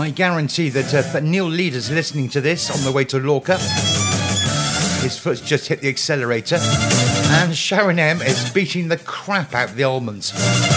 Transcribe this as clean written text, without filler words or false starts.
I guarantee that Neil Leader's listening to this on the way to Lorca. His foot's just hit the accelerator. And Sharon M is beating the crap out of the almonds.